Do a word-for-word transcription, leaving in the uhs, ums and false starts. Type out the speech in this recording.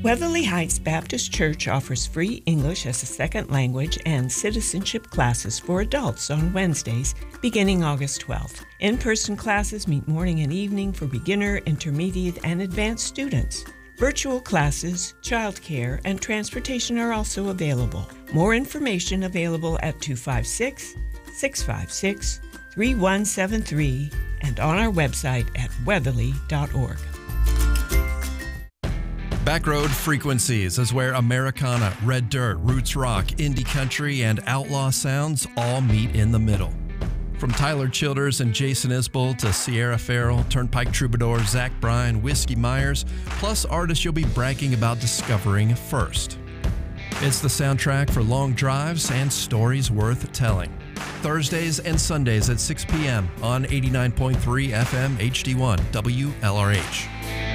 Weatherly Heights Baptist Church offers free English as a second language and citizenship classes for adults on Wednesdays beginning August twelfth. In-person classes meet morning and evening for beginner, intermediate, and advanced students. Virtual classes, childcare, and transportation are also available. More information available at two five six, six five six, three one seven three and on our website at weatherly dot org. Backroad Frequencies is where Americana, Red Dirt, Roots Rock, Indie Country, and Outlaw sounds all meet in the middle. From Tyler Childers and Jason Isbell to Sierra Farrell, Turnpike Troubadour, Zach Bryan, Whiskey Myers, plus artists you'll be bragging about discovering first. It's the soundtrack for long drives and stories worth telling. Thursdays and Sundays at six p.m. on eighty-nine point three F M H D one W L R H.